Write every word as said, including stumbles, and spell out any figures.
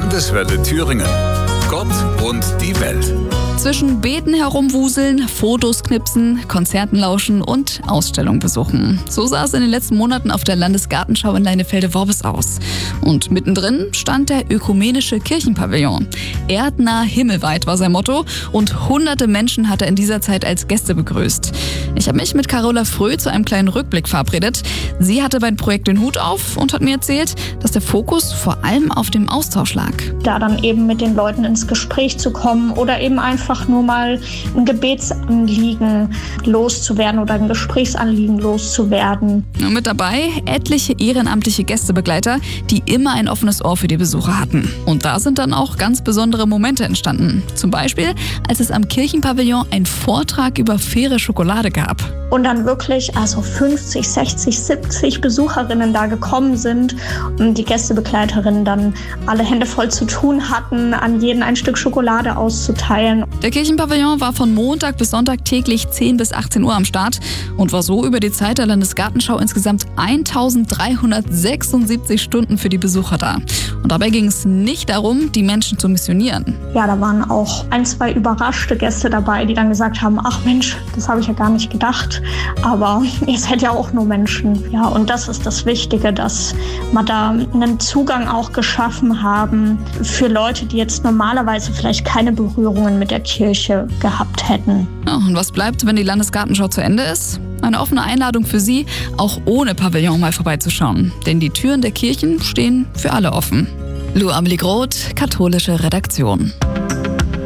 Landeswelle Thüringen. Gott und die Welt. Zwischen Beeten herumwuseln, Fotos knipsen, Konzerten lauschen und Ausstellungen besuchen. So sah es in den letzten Monaten auf der Landesgartenschau in Leinefelde-Worbis aus. Und mittendrin stand der ökumenische Kirchenpavillon. Erdnah himmelweit war sein Motto und hunderte Menschen hat er in dieser Zeit als Gäste begrüßt. Ich habe mich mit Carola Fröh zu einem kleinen Rückblick verabredet. Sie hatte beim Projekt den Hut auf und hat mir erzählt, dass der Fokus vor allem auf dem Austausch lag. Da dann eben mit den Leuten ins Gespräch zu kommen oder eben einfach nur mal ein Gebetsanliegen loszuwerden oder ein Gesprächsanliegen loszuwerden. Und mit dabei etliche ehrenamtliche Gästebegleiter, die immer ein offenes Ohr für die Besucher hatten. Und da sind dann auch ganz besondere Momente entstanden. Zum Beispiel, als es am Kirchenpavillon einen Vortrag über faire Schokolade gab. Und dann wirklich also fünfzig, sechzig, siebzig Besucherinnen da gekommen sind und die Gästebegleiterinnen dann alle Hände voll zu tun hatten, an jeden ein Stück Schokolade auszuteilen. Der Kirchenpavillon war von Montag bis Sonntag täglich zehn bis achtzehn Uhr am Start und war so über die Zeit der Landesgartenschau insgesamt eintausenddreihundertsechsundsiebzig Stunden für die Besucher da. Und dabei ging es nicht darum, die Menschen zu missionieren. Ja, da waren auch ein, zwei überraschte Gäste dabei, die dann gesagt haben, ach Mensch, das habe ich ja gar nicht gedacht. Aber ihr seid ja auch nur Menschen. Ja, und das ist das Wichtige, dass wir da einen Zugang auch geschaffen haben für Leute, die jetzt normalerweise vielleicht keine Berührungen mit der Kirche gehabt hätten. Ja, und was bleibt, wenn die Landesgartenschau zu Ende ist? Eine offene Einladung für Sie, auch ohne Pavillon mal vorbeizuschauen. Denn die Türen der Kirchen stehen für alle offen. Lou Amelie Groth, katholische Redaktion.